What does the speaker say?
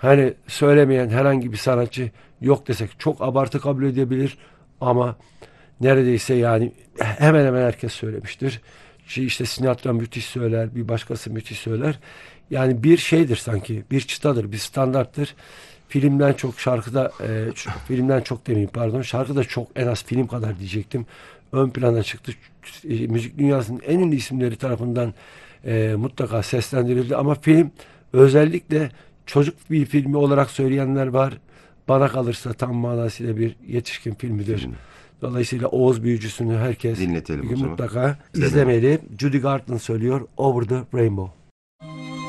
hani söylemeyen herhangi bir sanatçı yok desek çok abartı kabul edebilir ama neredeyse yani hemen hemen herkes söylemiştir. İşte Sinatra müthiş söyler, bir başkası müthiş söyler. Yani bir şeydir sanki, bir çıtadır, bir standarttır. Filmden çok şarkıda, filmden çok demeyeyim pardon, şarkıda çok en az film kadar diyecektim. Ön plana çıktı. Müzik dünyasının en ünlü isimleri tarafından mutlaka seslendirildi. Ama film özellikle çocuk bir filmi olarak söyleyenler var. Bana kalırsa tam manasıyla bir yetişkin filmidir. Film. Dolayısıyla Oğuz Büyücüsü'nü herkes bir Dinletelim o gün zaman. mutlaka İzlemeli. izlemeli. Judy Garland söylüyor Over the Rainbow.